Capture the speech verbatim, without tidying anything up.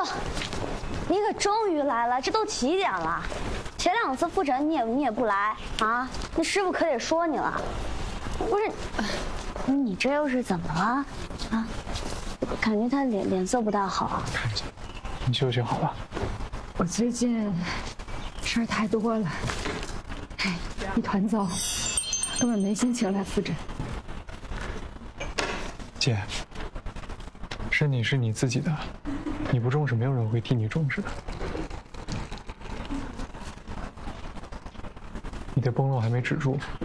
你可终于来了，这都几点了？前两次复诊你也你也不来啊，那师傅可得说你了。不是，你这又是怎么了？啊，感觉他脸脸色不大好啊。 看一下，你休息好吧。 我最近事儿太多了，哎，一团糟，根本没心情来复诊。 姐，身体是你自己的，你不重视，没有人会替你重视的。你的崩漏还没止住，